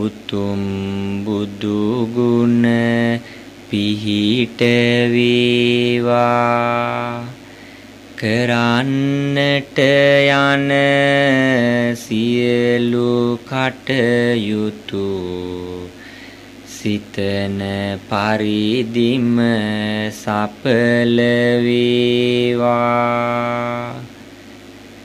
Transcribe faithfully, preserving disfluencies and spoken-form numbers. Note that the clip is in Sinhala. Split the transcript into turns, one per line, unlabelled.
උතුම් බුදු ගුණ පිහිට වේවා. කරන්නට යන සියලු කටයුතු සිතන පරිදිම සඵල වේවා.